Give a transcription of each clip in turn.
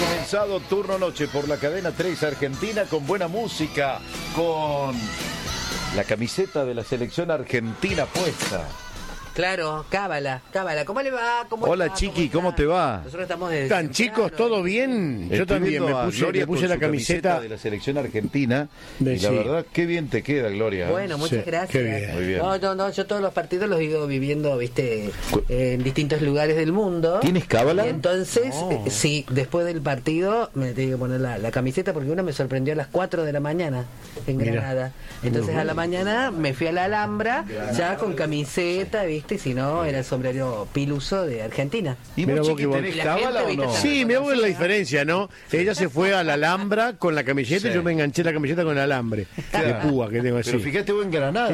comenzado Turno Noche por la cadena 3 Argentina con buena música, con la camiseta de la selección argentina puesta. Claro, Cábala. ¿Cómo le va? Hola, Chiqui, ¿cómo te va? Nosotros estamos desde ¿Están chicos? ¿Todo bien? Yo también me puse la camiseta de la selección argentina de, y la verdad, qué bien te queda, Gloria. Bueno, muchas gracias. Qué bien. Muy bien. No, yo todos los partidos los he ido viviendo, viste, en distintos lugares del mundo. ¿Tienes cábala? Y entonces, sí, después del partido me tengo que poner la camiseta porque una me sorprendió a las 4 de la mañana en Granada. Entonces a la mañana me fui a la Alhambra ya con camiseta, viste, si no era el sombrero piluso de Argentina. ¿Y vos, Chiqui, tenés cábala o no? Sí, me hago la diferencia, ¿no? Ella se fue a la Alhambra con la camiseta y yo me enganché la camiseta con el alambre de púa que tengo así. Pero fíjate vos en Granada,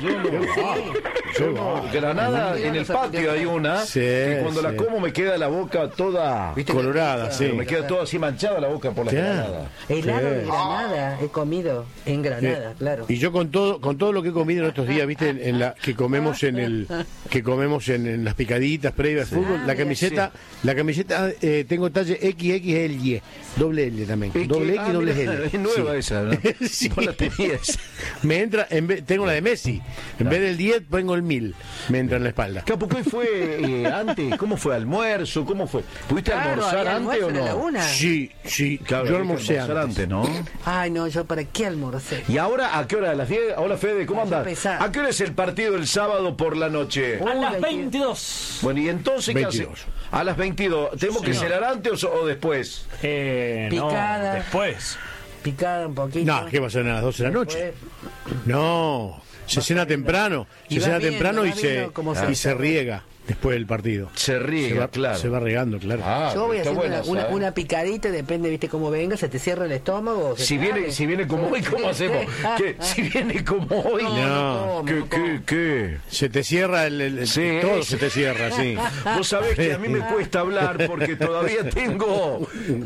¿no? Granada, en el patio hay una que cuando la como me queda la boca toda colorada, me queda toda así manchada la boca por la granada. Helado de Granada he comido en Granada, claro. Y yo con todo lo que he comido en estos días, viste, en la que comemos en las picaditas previas al fútbol, la camiseta tengo talle XXL, doble L también, doble X, doble L. Es nueva esa, ¿no? Sí. Vos la tenías. Me entra, tengo la de Messi, en vez del 10 pongo el 1000, me entra en la espalda. Capo, ¿qué fue antes? ¿Cómo fue? ¿Almuerzo? ¿Cómo fue? ¿Pudiste almorzar antes o no? Sí, claro, yo almorcé antes, ¿no? Ay, no, yo para qué almorcé. ¿Y ahora a qué hora? ¿A las 10? Hola, Fede, ¿cómo andás? ¿A qué hora es el partido el sábado por la noche? A las 22. Bueno, ¿y entonces 22. qué hace? A las 22. ¿Tenemos que cenar antes o después? Picada. No, después. Picada un poquito. No, ¿qué va a ser a las 12 de la noche? No, se cena temprano, y se riega después del partido. Se riega, claro. Se va regando, claro. Yo voy a hacer buena, una picadita, depende, viste cómo venga, se te cierra el estómago. Si viene como hoy, ¿cómo hacemos? ¿Qué? Si viene como hoy, no. ¿Qué? Se te cierra sí, todo se te cierra, sí. Vos sabés que a mí me cuesta hablar porque todavía tengo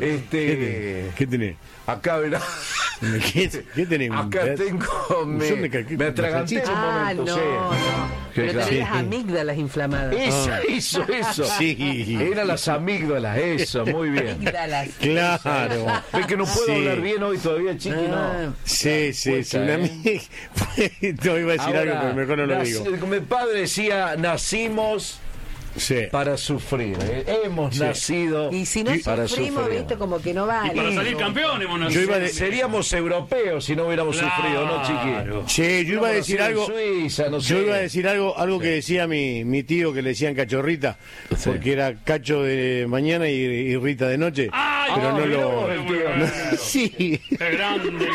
¿Qué tenés? Acá, verá. ¿Qué tenés? Acá tengo. Me atraganté un momento. No. Pero claro. tenés las amígdalas inflamadas. Eso. Sí. Eran las amígdolas, eso, muy bien. Amígdalas. Claro. Es que no puedo hablar bien hoy todavía, Chiqui, no. Sí. Una amiga. No iba a decir algo, pero mejor no lo digo. Mi padre decía, nacimos para sufrir. Hemos nacido y si no para sufrimos, sufrir. Viste, como que no vale. Y para salir campeones, hemos nacido. Seríamos europeos si no hubiéramos sufrido, ¿no, Chiqui? Sí, yo iba a decir algo. Suiza, no sé. Yo iba a decir algo que decía mi tío, que le decían cachorrita, porque era cacho de mañana y Rita de noche. Pero no lo. Sí. Qué grande.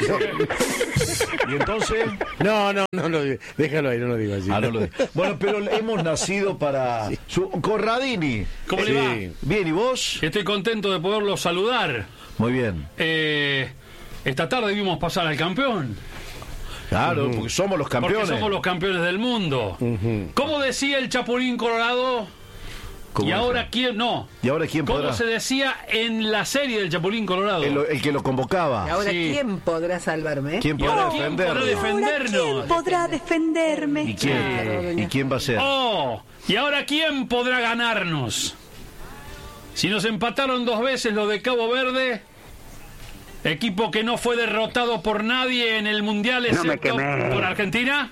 ¿Y entonces? No, déjalo ahí, no lo digo así. Bueno, pero hemos nacido para. Corradini. ¿Cómo le va? Bien, ¿y vos? Estoy contento de poderlo saludar. Muy bien. Esta tarde vimos pasar al campeón. Claro, porque somos los campeones. Porque somos los campeones del mundo. ¿Cómo decía el Chapulín Colorado? ¿Y ahora quién? No. ¿Y ahora quién podrá? ¿Cómo se decía en la serie del Chapulín Colorado? El que lo convocaba. ¿Y ahora quién podrá salvarme? ¿Quién podrá defendernos? ¿Quién podrá defenderme? ¿Y quién va a ser? ¿Y ahora quién podrá ganarnos? Si nos empataron 2 veces los de Cabo Verde, equipo que no fue derrotado por nadie en el Mundial excepto por Argentina,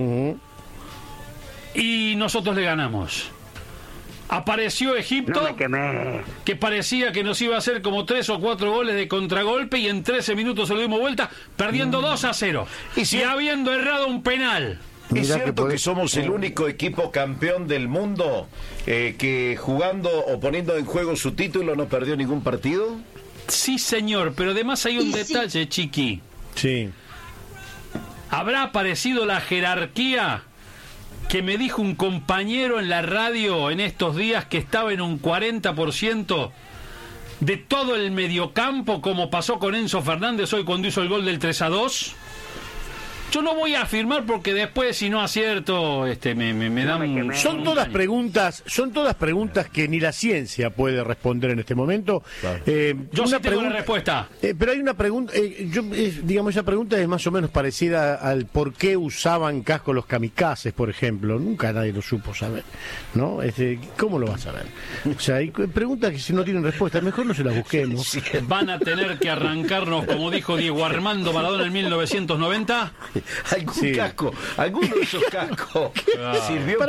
y nosotros le ganamos. Apareció Egipto, que parecía que nos iba a hacer como 3 o 4 goles de contragolpe, y en 13 minutos se lo dimos vuelta, perdiendo 2-0 y habiendo errado un penal. ¿Es cierto que somos el único equipo campeón del mundo que jugando o poniendo en juego su título no perdió ningún partido? Sí, señor, pero además hay un detalle, Chiqui. Sí. ¿Habrá aparecido la jerarquía que me dijo un compañero en la radio en estos días que estaba en un 40% de todo el mediocampo, como pasó con Enzo Fernández hoy cuando hizo el gol del 3-2? Yo no voy a afirmar porque después, si no acierto, me dan... Son todas preguntas que ni la ciencia puede responder en este momento. Claro. Yo sí tengo la respuesta. Pero hay una pregunta, digamos, esa pregunta es más o menos parecida al por qué usaban casco los kamikazes, por ejemplo. Nunca nadie lo supo saber, ¿no? ¿Cómo lo vas a saber? O sea, hay preguntas que si no tienen respuesta, mejor no se las busquemos. Sí. Van a tener que arrancarnos, como dijo Diego Armando Maradona en 1990. ¿Algún casco? ¿Alguno de esos cascos sirvió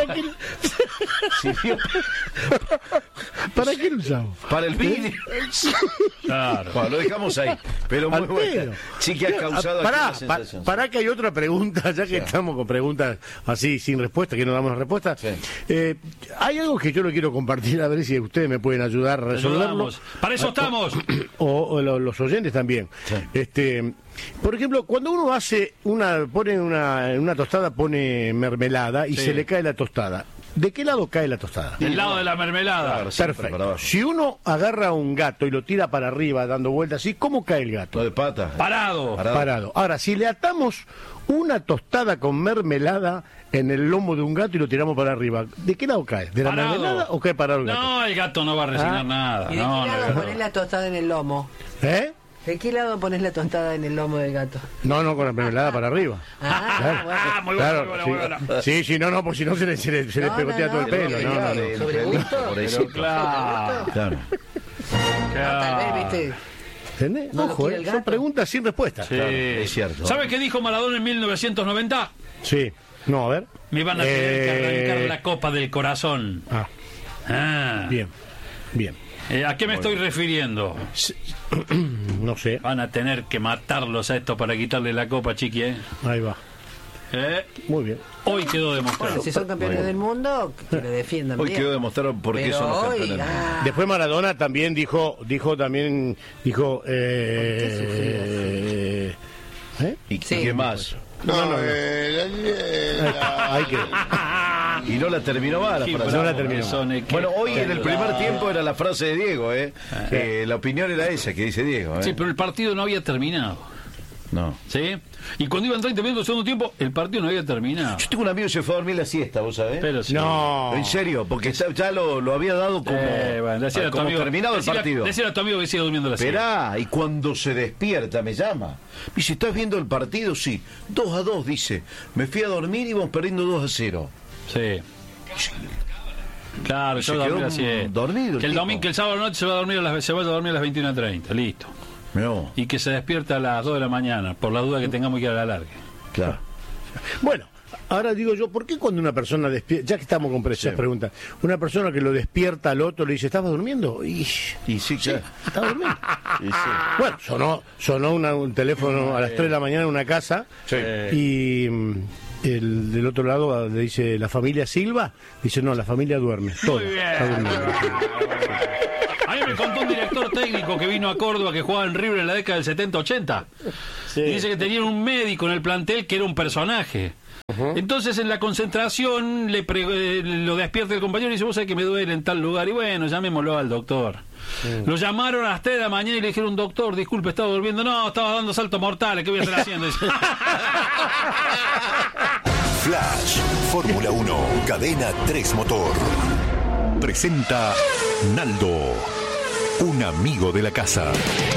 ¿Para qué lo usamos? Para el vídeo. Claro. Bueno, lo dejamos ahí. Pero muy bueno. Sí que ha causado pará que hay otra pregunta, ya que estamos con preguntas así sin respuesta, que no damos respuesta. Sí. Hay algo que yo lo quiero compartir, a ver si ustedes me pueden ayudar a resolverlo. Para eso estamos. O los oyentes también. Sí. Por ejemplo, cuando uno pone en una tostada, pone mermelada y se le cae la tostada. ¿De qué lado cae la tostada? Del lado de la mermelada. Claro, perfecto. Si uno agarra un gato y lo tira para arriba dando vueltas así, ¿cómo cae el gato? De pata. Parado. Ahora, si le atamos una tostada con mermelada en el lomo de un gato y lo tiramos para arriba, ¿de qué lado cae? ¿De la mermelada o cae parado el gato? No, el gato no va a resignar nada. ¿Y de qué lado pones la tostada en el lomo? ¿De qué lado pones la tostada en el lomo del gato? No, con la mermelada para arriba. Bueno. Muy bueno. Sí, no, pues si no se le pegotea todo el pelo. ¿Sobre gusto? Claro. Tal vez, ¿viste? ¿Entendés? Ojo, son preguntas sin respuesta. Sí, claro, es cierto. ¿Sabe qué dijo Maradona en 1990? Sí. No, a ver. Me van a tener que arrancar la copa del corazón. Bien. ¿A qué me estoy refiriendo? No sé. Van a tener que matarlos a estos para quitarle la copa, chiqui, Ahí va. Muy bien. Hoy quedó demostrado. Bueno, si son campeones del mundo, que le defiendan. Hoy quedó demostrado por qué son los campeones. Después Maradona también dijo ¿Y qué más? Hay que... Y no la terminó mal la frase. No la terminó. Bueno, hoy en el primer tiempo era la frase de Diego, la opinión era esa que dice Diego. Sí, pero el partido no había terminado. No. ¿Sí? Y cuando iban 30 minutos del segundo tiempo, el partido no había terminado. Yo tengo un amigo que se fue a dormir la siesta, ¿vos sabés? Pero sí. No. En serio, porque ya lo había dado como, como terminado el partido. Decía a tu amigo que siga durmiendo la siesta. Esperá, y cuando se despierta me llama. Me dice, ¿estás viendo el partido? Sí. 2-2, dice. Me fui a dormir y íbamos perdiendo 2-0. Sí. Claro, yo dormí la siesta. Dormido. Que el sábado noche se va a dormir a las 21:30, listo. No. Y que se despierta a las 2 de la mañana, por la duda que tengamos que ir a la larga. Claro. Bueno, ahora digo yo, ¿por qué cuando una persona despierta, ya que estamos con esas preguntas, una persona que lo despierta al otro le dice, ¿estabas durmiendo? Y sí, claro. ¿Estaba durmiendo? Bueno, sonó un teléfono a las 3 de la mañana en una casa y el del otro lado le dice, ¿la familia Silva? Dice, no, la familia duerme. Toda está durmiendo. A mí me contó un director técnico que vino a Córdoba que jugaba en River en la década del 70-80. Sí. Y dice que tenían un médico en el plantel que era un personaje. Entonces en la concentración lo despierta el compañero y dice, vos sabés que me duele en tal lugar. Y bueno, llamémoslo al doctor. Lo llamaron a las 3 de la mañana y le dijeron, doctor, disculpe, estaba durmiendo. No, estaba dando saltos mortales, ¿qué voy a estar haciendo? Flash, Fórmula 1, Cadena 3 Motor. Presenta Naldo, un amigo de la casa.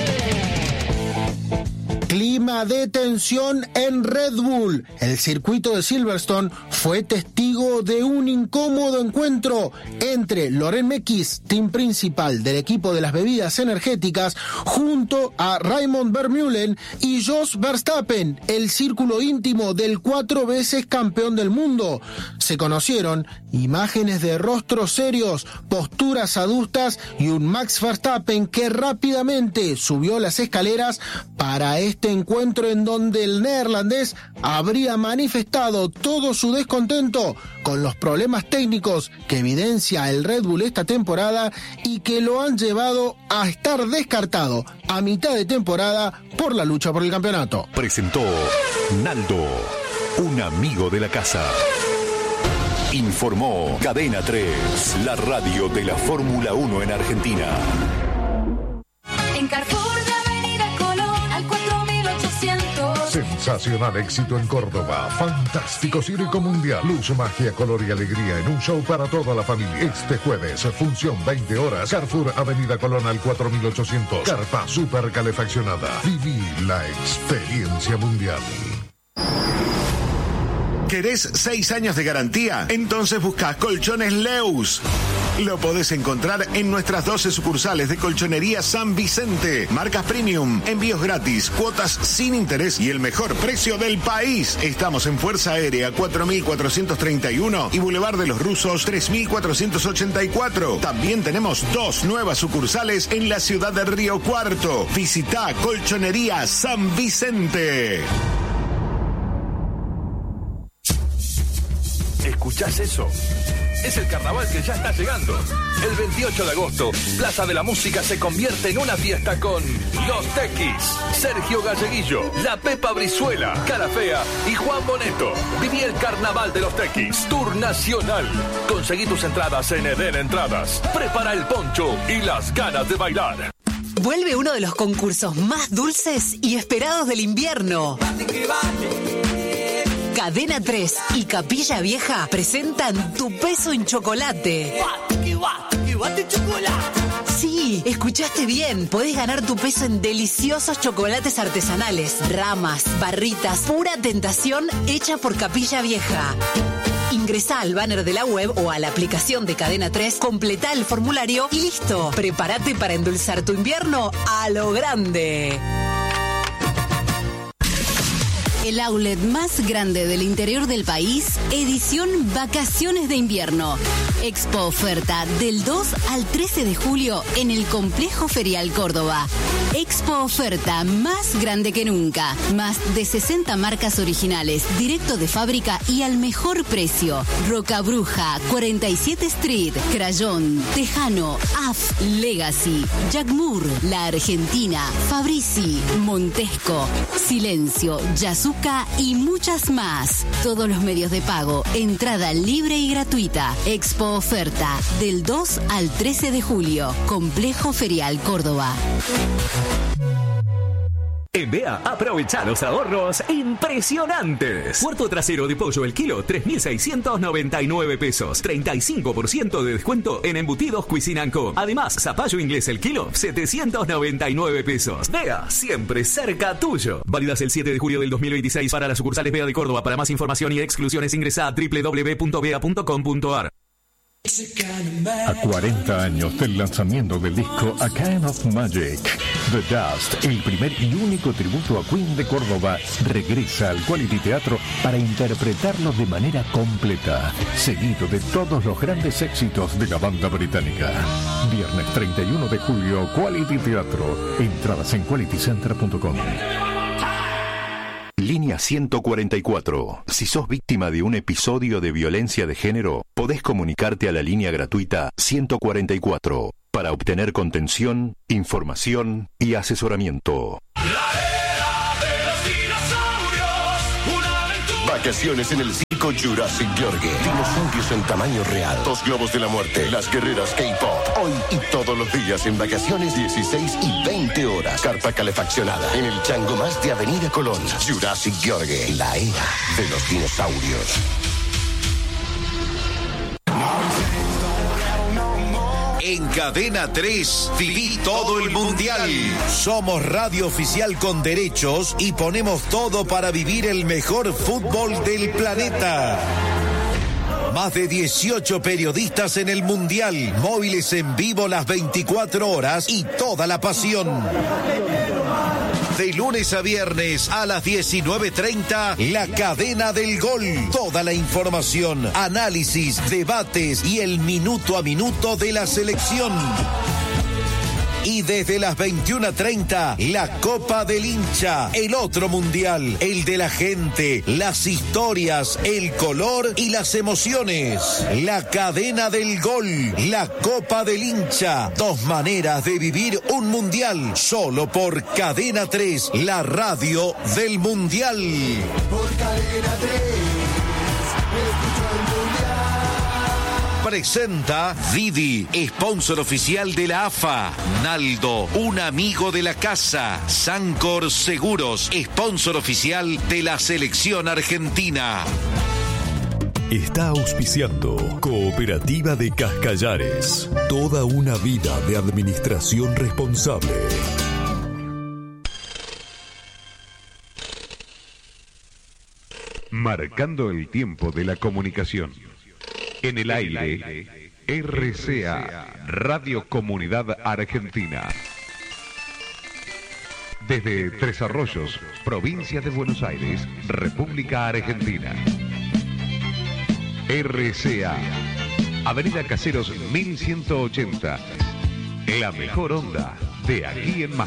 Clima de tensión en Red Bull. El circuito de Silverstone fue testigo de un incómodo encuentro entre Loren Mekies, team principal del equipo de las bebidas energéticas, junto a Raymond Vermeulen y Jos Verstappen, el círculo íntimo del 4 veces campeón del mundo. Se conocieron imágenes de rostros serios, posturas adustas y un Max Verstappen que rápidamente subió las escaleras para este encuentro en donde el neerlandés habría manifestado todo su descontento con los problemas técnicos que evidencia el Red Bull esta temporada y que lo han llevado a estar descartado a mitad de temporada por la lucha por el campeonato. Presentó Naldo, un amigo de la casa. Informó Cadena 3, la radio de la Fórmula 1 en Argentina. En Carrefour de Avenida Colón al 4800. Sensacional éxito en Córdoba. Fantástico circo mundial. Luz, magia, color y alegría en un show para toda la familia. Este jueves, función 20 horas. Carrefour, Avenida Colón al 4800. Carpa super calefaccionada. Viví la experiencia mundial. ¿Querés 6 años de garantía? Entonces busca Colchones Leus. Lo podés encontrar en nuestras 12 sucursales de Colchonería San Vicente. Marcas premium, envíos gratis, cuotas sin interés y el mejor precio del país. Estamos en Fuerza Aérea 4431 y Boulevard de los Rusos 3484. También tenemos 2 nuevas sucursales en la ciudad de Río Cuarto. Visita Colchonería San Vicente. ¿Escuchás eso? Es el carnaval que ya está llegando. El 28 de agosto, Plaza de la Música se convierte en una fiesta con Los Tequis, Sergio Galleguillo, La Pepa Brizuela, Cara Fea y Juan Boneto. Viví el carnaval de Los Tequis, Tour Nacional. Conseguí tus entradas en Eden Entradas. Prepara el poncho y las ganas de bailar. Vuelve uno de los concursos más dulces y esperados del invierno. Cadena 3 y Capilla Vieja presentan Tu Peso en Chocolate. Sí, escuchaste bien. Podés ganar tu peso en deliciosos chocolates artesanales, ramas, barritas, pura tentación hecha por Capilla Vieja. Ingresá al banner de la web o a la aplicación de Cadena 3, completá el formulario y listo. Prepárate para endulzar tu invierno a lo grande. El outlet más grande del interior del país, edición Vacaciones de Invierno. Expo Oferta del 2 al 13 de julio en el Complejo Ferial Córdoba. Expo Oferta más grande que nunca. Más de 60 marcas originales, directo de fábrica y al mejor precio. Roca Bruja, 47 Street, Crayón, Tejano, AF, Legacy, Jack Moore, La Argentina, Fabrici, Montesco, Silencio, Yasu y muchas más. Todos los medios de pago, entrada libre y gratuita. Expo Oferta del 2 al 13 de julio. Complejo Ferial Córdoba. En BEA, aprovecha los ahorros impresionantes. Puerto trasero de pollo el kilo, 3.699 pesos. 35% de descuento en embutidos Cuisine & Co. Además, zapallo inglés el kilo, 799 pesos. BEA, siempre cerca tuyo. Válidas el 7 de julio del 2026 para las sucursales BEA de Córdoba. Para más información y exclusiones ingresa a www.bea.com.ar. A 40 años del lanzamiento del disco A Kind of Magic, The Dust, el primer y único tributo a Queen de Córdoba, regresa al Quality Teatro para interpretarlo de manera completa, seguido de todos los grandes éxitos de la banda británica. Viernes 31 de julio, Quality Teatro. Entradas en qualitycenter.com. Línea 144. Si sos víctima de un episodio de violencia de género, podés comunicarte a la línea gratuita 144 para obtener contención, información y asesoramiento. Vacaciones en el circo Jurassic Yorgue. Dinosaurios en tamaño real. 2 globos de la muerte. Las guerreras K-pop. Hoy y todos los días en vacaciones 16 y 20 horas. Carpa calefaccionada. En el Chango Más de Avenida Colón. Jurassic Yorgue. La era de los dinosaurios. En Cadena 3, viví todo el Mundial. Somos radio oficial con derechos y ponemos todo para vivir el mejor fútbol del planeta. Más de 18 periodistas en el Mundial, móviles en vivo las 24 horas y toda la pasión. De lunes a viernes a las 19:30, La Cadena del Gol. Toda la información, análisis, debates y el minuto a minuto de la selección. Y desde las 21:30, la Copa del Hincha, el otro mundial, el de la gente, las historias, el color y las emociones. La Cadena del Gol, la Copa del Hincha, 2 maneras de vivir un mundial, solo por Cadena 3, la radio del mundial. Por Cadena 3, escucho el mundial. presenta Didi, sponsor oficial de la AFA. Naldo, un amigo de la casa. Sancor Seguros, sponsor oficial de la selección argentina. Está auspiciando Cooperativa de Cascallares. Toda una vida de administración responsable. Marcando el tiempo de la comunicación. En el aire, RCA, Radio Comunidad Argentina. Desde Tres Arroyos, provincia de Buenos Aires, República Argentina. RCA, Avenida Caseros 1180. La mejor onda de aquí en más.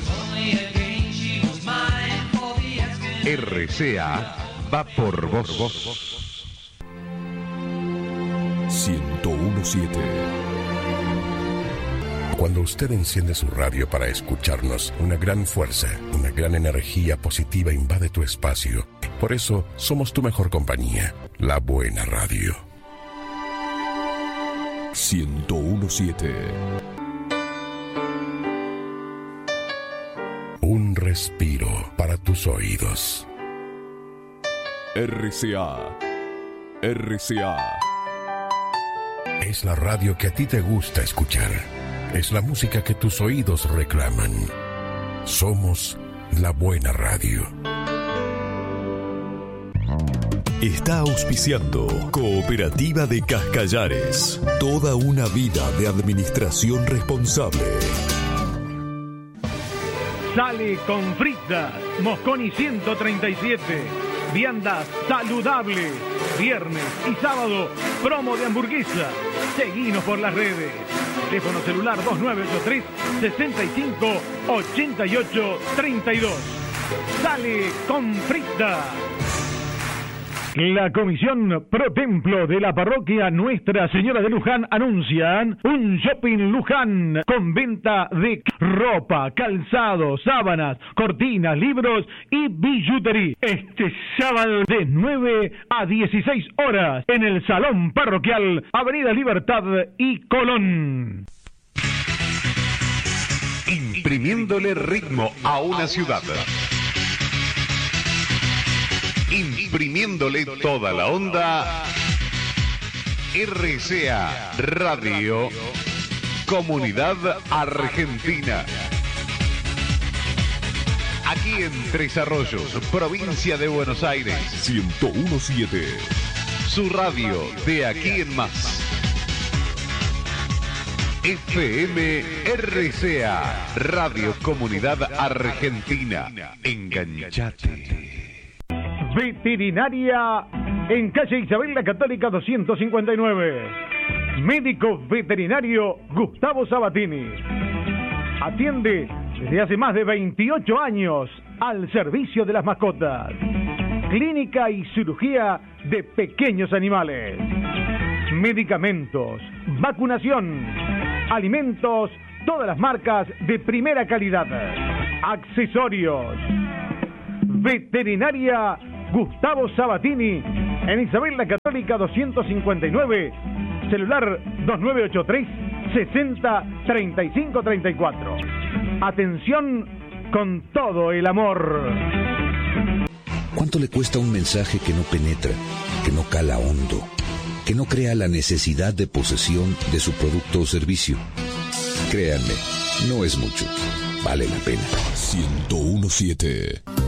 RCA va por vos. 101.7. Cuando usted enciende su radio para escucharnos, una gran fuerza, una gran energía positiva invade tu espacio. Por eso, somos tu mejor compañía, la buena radio. 101.7. Un respiro para tus oídos. RCA. RCA. Es la radio que a ti te gusta escuchar. Es la música que tus oídos reclaman. Somos la buena radio. Está auspiciando Cooperativa de Cascallares. Toda una vida de administración responsable. Sale con fritas. Mosconi 137. Viandas saludables. Viernes y sábado, promo de hamburguesa. Seguinos por las redes. Teléfono celular 2983-658832. Sale con frita. La Comisión Pro Templo de la Parroquia Nuestra Señora de Luján anuncian un shopping Luján con venta de ropa, calzado, sábanas, cortinas, libros y billutería. Este sábado de 9 a 16 horas en el Salón Parroquial, Avenida Libertad y Colón. Imprimiéndole ritmo a una ciudad. Imprimiéndole toda la onda. RCA Radio Comunidad Argentina. Aquí en Tres Arroyos, provincia de Buenos Aires. 101.7. Su radio de aquí en más. FM RCA Radio Comunidad Argentina. Enganchate. Veterinaria en calle Isabel la Católica 259. Médico veterinario Gustavo Sabatini. Atiende desde hace más de 28 años al servicio de las mascotas. Clínica y cirugía de pequeños animales. Medicamentos, vacunación, alimentos, todas las marcas de primera calidad. Accesorios. Veterinaria Gustavo Sabatini en Isabel la Católica 259, celular 2983 60 35 34. Atención con todo el amor. ¿Cuánto le cuesta un mensaje que no penetra, que no cala hondo, que no crea la necesidad de posesión de su producto o servicio? Créanme, no es mucho. Vale la pena. 101.7.